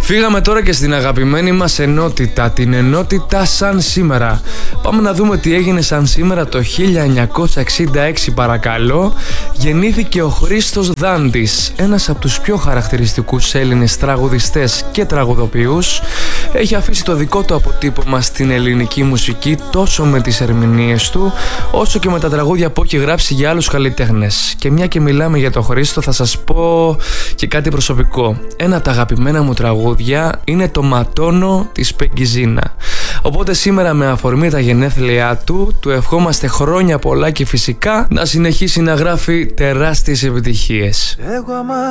Φύγαμε τώρα και στην αγαπημένη μας ενότητα, την ενότητα Σαν Σήμερα. Πάμε να δούμε τι έγινε σαν σήμερα το 1966 παρακαλώ. Γεννήθηκε ο Χρήστος Δάντης, ένας από τους πιο χαρακτηριστικούς Έλληνες τραγουδιστές και τραγουδοποιούς. Έχει αφήσει το δικό του αποτύπωμα στην ελληνική μουσική τόσο με τις ερμηνείες του, όσο και με τα τραγούδια που έχει γράψει για άλλους καλλιτέχνες. Και μια και μιλάμε για τον Χρήστο, θα σας πω και κάτι προσωπικό. Ένα από τα αγαπημένα μου τραγούδια είναι το Ματώνω της Πεγκιζίνα. Οπότε σήμερα, με αφορμή τα γενέθλιά του ευχόμαστε χρόνια πολλά και φυσικά να συνεχίσει να γράφει τεράστιες επιτυχίες. Εγώ άμα